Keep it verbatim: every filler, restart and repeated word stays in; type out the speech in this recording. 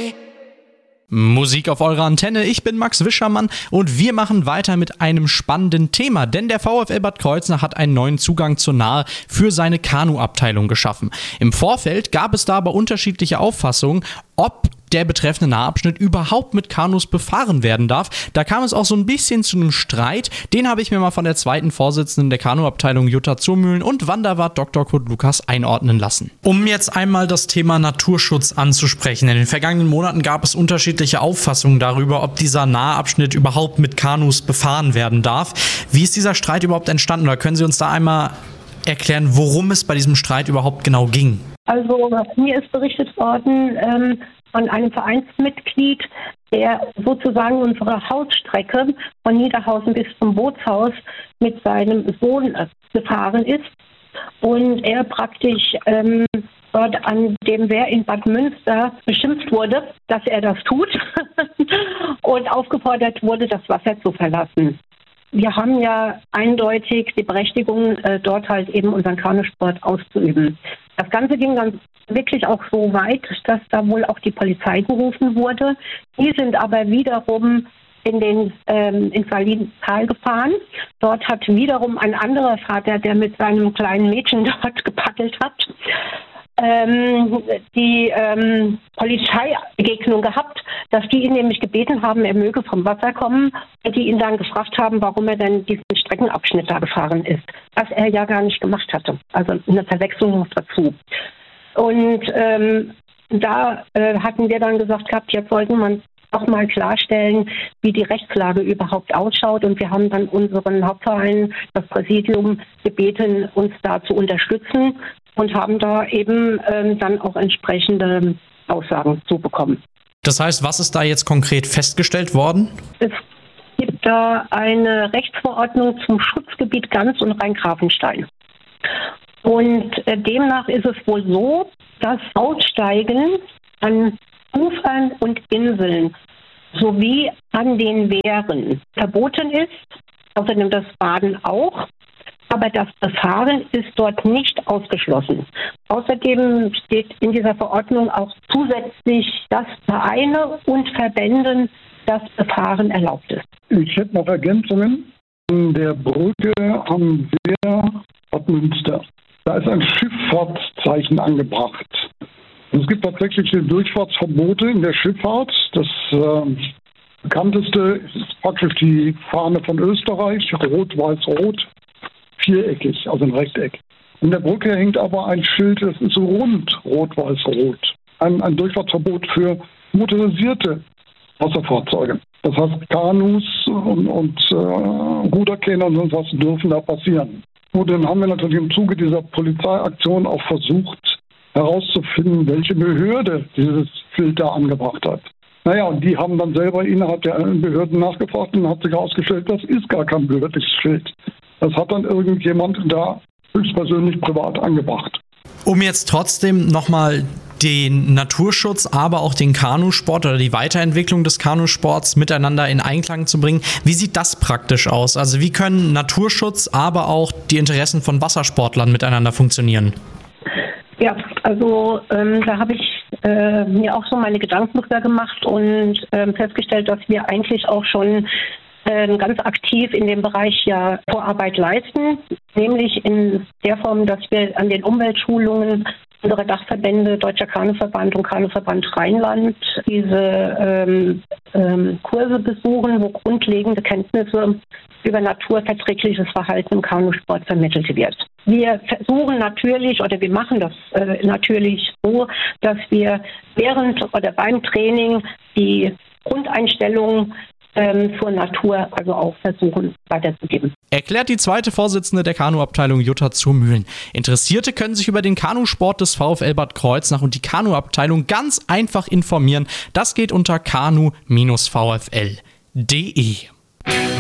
Musik auf eurer Antenne, ich bin Max Wischermann und wir machen weiter mit einem spannenden Thema, denn der VfL Bad Kreuznach hat einen neuen Zugang zur Nahe für seine Kanu-Abteilung geschaffen. Im Vorfeld gab es da aber unterschiedliche Auffassungen, ob der betreffende Nahabschnitt überhaupt mit Kanus befahren werden darf. Da kam es auch so ein bisschen zu einem Streit. Den habe ich mir mal von der zweiten Vorsitzenden der Kanuabteilung Jutta Zurmühlen und Wanderwart Doktor Kurt Lukas einordnen lassen. Um jetzt einmal das Thema Naturschutz anzusprechen. In den vergangenen Monaten gab es unterschiedliche Auffassungen darüber, ob dieser Nahabschnitt überhaupt mit Kanus befahren werden darf. Wie ist dieser Streit überhaupt entstanden? Oder können Sie uns da einmal erklären, worum es bei diesem Streit überhaupt genau ging? Also mir ist berichtet worden ähm, von einem Vereinsmitglied, der sozusagen unsere Hausstrecke von Niederhausen bis zum Bootshaus mit seinem Sohn gefahren ist und er praktisch ähm, dort an dem Wehr in Bad Münster beschimpft wurde, dass er das tut und aufgefordert wurde, das Wasser zu verlassen. Wir haben ja eindeutig die Berechtigung, äh, dort halt eben unseren Kanusport auszuüben. Das Ganze ging dann wirklich auch so weit, dass da wohl auch die Polizei gerufen wurde. Die sind aber wiederum in den ähm, ins Salintal gefahren. Dort hat wiederum ein anderer Vater, der mit seinem kleinen Mädchen dort gepaddelt hat, ähm, die ähm, Polizeibegegnung gehabt, dass die ihn nämlich gebeten haben, er möge vom Wasser kommen und die ihn dann gefragt haben, warum er denn diesen Streckenabschnitt da gefahren ist, was er ja gar nicht gemacht hatte. Also eine Verwechslung noch dazu. Und ähm, da äh, hatten wir dann gesagt gehabt, jetzt sollte man auch mal klarstellen, wie die Rechtslage überhaupt ausschaut. Und wir haben dann unseren Hauptverein, das Präsidium, gebeten, uns da zu unterstützen und haben da eben ähm, dann auch entsprechende Aussagen zu bekommen. Das heißt, was ist da jetzt konkret festgestellt worden? Es gibt da eine Rechtsverordnung zum Schutzgebiet Gans und Rheingrafenstein. Und äh, demnach ist es wohl so, dass Aussteigen an Ufern und Inseln sowie an den Wehren verboten ist, außerdem das Baden auch, aber das Befahren ist dort nicht ausgeschlossen. Außerdem steht in dieser Verordnung auch zusätzlich, dass Vereine und Verbänden das Befahren erlaubt ist. Ich hätte noch Ergänzungen. An der Brücke am Wehr Bad Münster. Da ist ein Schifffahrtszeichen angebracht. Es gibt tatsächlich Durchfahrtsverbote in der Schifffahrt. Das äh, bekannteste ist praktisch die Fahne von Österreich, rot-weiß-rot, viereckig, also ein Rechteck. An der Brücke hängt aber ein Schild, das ist so rund, rot-weiß-rot. Ein, ein Durchfahrtsverbot für motorisierte Wasserfahrzeuge. Das heißt, Kanus und, und äh, Ruderkähne und sonst was dürfen da passieren. Und dann haben wir natürlich im Zuge dieser Polizeiaktion auch versucht, herauszufinden, welche Behörde dieses Filter angebracht hat. Naja, und die haben dann selber innerhalb der Behörden nachgefragt und hat sich herausgestellt, das ist gar kein behördliches Schild. Das hat dann irgendjemand da höchstpersönlich privat angebracht. Um jetzt trotzdem nochmal den Naturschutz, aber auch den Kanusport oder die Weiterentwicklung des Kanusports miteinander in Einklang zu bringen, wie sieht das praktisch aus? Also wie können Naturschutz, aber auch die Interessen von Wassersportlern miteinander funktionieren? Ja, also ähm, da habe ich äh, mir auch so meine Gedanken drüber gemacht und ähm, festgestellt, dass wir eigentlich auch schon äh, ganz aktiv in dem Bereich ja Vorarbeit leisten, nämlich in der Form, dass wir an den Umweltschulungen unsere Dachverbände Deutscher Kanuverband und Kanuverband Rheinland diese ähm, ähm, Kurse besuchen, wo grundlegende Kenntnisse über naturverträgliches Verhalten im Kanusport vermittelt wird. Wir versuchen natürlich, oder wir machen das äh, natürlich so, dass wir während oder beim Training die Grundeinstellungen ähm, zur Natur also auch versuchen weiterzugeben. Erklärt die zweite Vorsitzende der Kanuabteilung Jutta Zurmühlen. Interessierte können sich über den Kanusport des VfL Bad Kreuznach und die Kanuabteilung ganz einfach informieren. Das geht unter kanu Bindestrich v f l punkt d e.